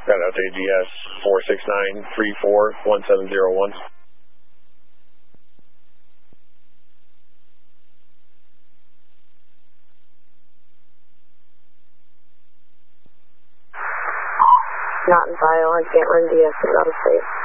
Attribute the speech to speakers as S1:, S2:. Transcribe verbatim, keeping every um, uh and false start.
S1: Got out to A G S four six nine three four one seven zero one.
S2: Not in bio, I can't run D S, it's out of state.